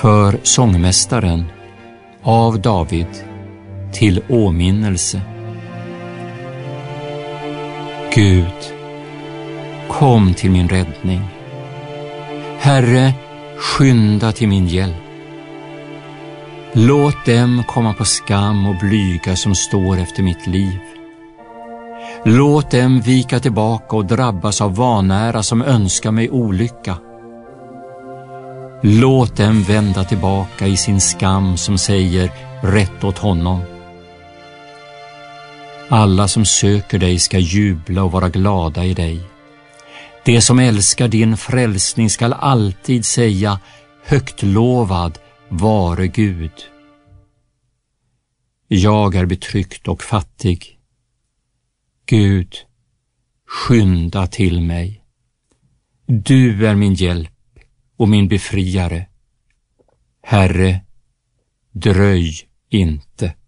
För sångmästaren av David till åminnelse. Gud, kom till min räddning. Herre, skynda till min hjälp. Låt dem komma på skam och blyga som står efter mitt liv. Låt dem vika tillbaka och drabbas av vanära som önskar mig olycka. Låt dem vända tillbaka i sin skam som säger rätt åt honom. Alla som söker dig ska jubla och vara glada i dig. De som älskar din frälsning skall alltid säga högt lovad vare Gud. Jag är betryckt och fattig. Gud, skynda till mig. Du är min hjälp och min befriare. Herre, dröj inte.